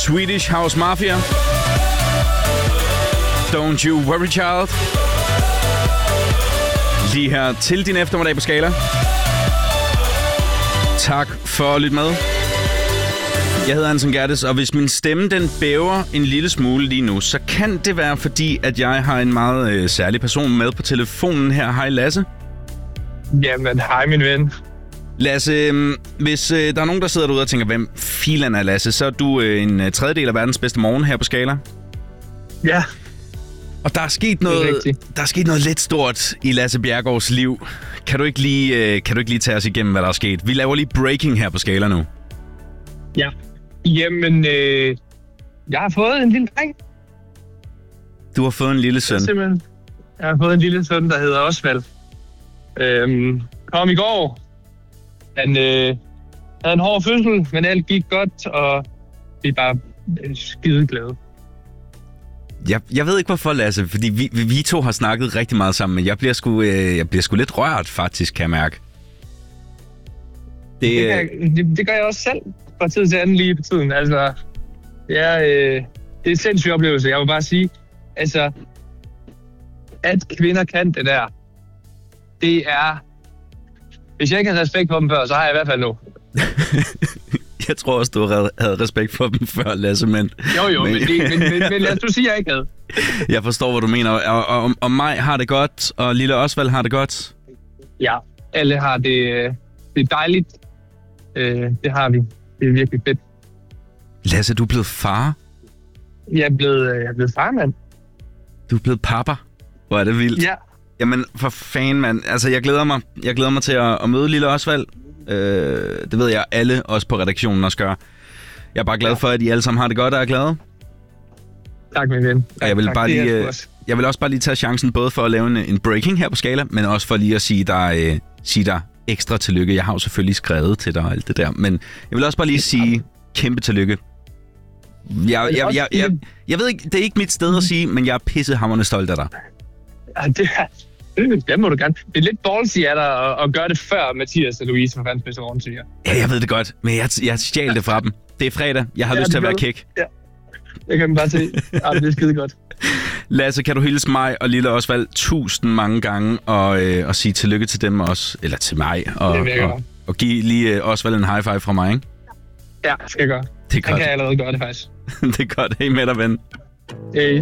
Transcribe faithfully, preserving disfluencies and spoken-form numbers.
Swedish House Mafia. Don't you worry, child. Lige her til din eftermiddag på Skala. Tak for at lytte med. Jeg hedder Anton Gerdes, og hvis min stemme den bæver en lille smule lige nu, så kan det være fordi, at jeg har en meget øh, særlig person med på telefonen her. Hej Lasse. Jamen, hej min ven. Lasse, øh, hvis øh, der er nogen, der sidder derude og tænker, hvem filan er Lasse, så er du øh, en øh, tredjedel af verdens bedste morgen her på Skala. Ja. Og der er sket noget, der er sket noget lidt stort i Lasse Bjerregaards liv. Kan du ikke lige, øh, kan du ikke lige tage os igennem, hvad der er sket? Vi laver lige breaking her på Skala nu. Ja. Jamen, øh, jeg har fået en lille dreng. Du har fået en lille søn. Simpelthen. Jeg har fået en lille søn, der hedder Osvald. Øhm, kom i går. Han øh, havde en hård fødsel, men alt gik godt, og vi er bare øh, skide glade. Jeg, jeg ved ikke hvorfor, Lasse, fordi vi, vi, vi to har snakket rigtig meget sammen, men jeg bliver sgu, øh, jeg bliver sgu lidt rørt, faktisk, kan jeg mærke. Det, det, kan, det, det gør jeg også selv fra tid til anden lige på tiden. Altså, det er, øh, det er en sindssyg oplevelse. Jeg vil bare sige, altså, at kvinder kan det der, det er... Hvis jeg ikke havde respekt for dem før, så har jeg i hvert fald nu. Jeg tror også, du havde respekt for dem før, Lasse, men... Jo, jo, men, men, men, men, men lad os du sige, jeg ikke havde. Jeg forstår, hvad du mener. Og, og, og mig har det godt, og lille Osvald har det godt. Ja, alle har det, det er dejligt. Det har vi. Det er virkelig fedt. Lasse, du er blevet far? Jeg er blevet, jeg er blevet far, mand. Du er blevet pappa? Hvor er det vildt. Ja. Jamen, for fanden, mand. Altså, jeg glæder mig. Jeg glæder mig til at, at møde lille Osvald. Øh, det ved jeg alle, også på redaktionen, også gør. Jeg er bare glad for, at I alle sammen har det godt og er glade. Tak, min ven. Og jeg vil, tak, bare lige, også. jeg vil også bare lige tage chancen, både for at lave en, en breaking her på Skala, men også for lige at sige dig, øh, sige dig ekstra tillykke. Jeg har jo selvfølgelig skrevet til dig og alt det der, men jeg vil også bare lige sige kæmpe tillykke. Jeg, jeg, jeg, jeg, jeg ved ikke, det er ikke mit sted at sige, men jeg er pissehamrende stolt af dig. Ja, det er... Det må du gerne. Det er lidt ballsy af dig at, at gøre det før Mathias og Louise fra Fandens Bedste Morgen, siger. Ja, jeg ved det godt, men jeg, jeg stjal det fra dem. Det er fredag. Jeg har ja, lyst til at være kæk. Ja, jeg kan bare se. Ja, det er skide godt. Lasse, kan du hilse mig og lille Osvald tusind mange gange og, øh, og sige tillykke til dem også, eller til mig, og, og, og give lige Osvald en high five fra mig, ikke? Ja, skal jeg gøre. Det er godt. Jeg kan allerede gøre det, faktisk. Det er godt. Hej med dig, ven. Hey.